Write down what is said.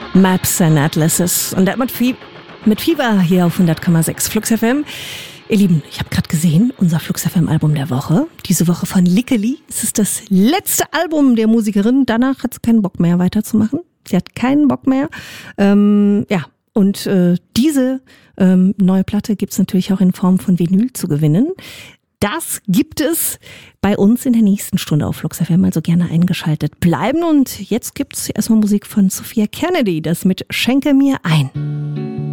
Maps and Atlases. Und damit mit Fever hier auf 100,6 Flux FM. Ihr Lieben, ich habe gerade gesehen, unser Flux FM Album der Woche. Diese Woche von Lickeli. Es ist das letzte Album der Musikerin. Danach hat sie keinen Bock mehr weiterzumachen. Sie hat keinen Bock mehr. Diese neue Platte gibt's natürlich auch in Form von Vinyl zu gewinnen. Das gibt es bei uns in der nächsten Stunde auf Flux FM, also gerne eingeschaltet bleiben. Und jetzt gibt's erstmal Musik von Sophia Kennedy, das mit Schenke mir ein.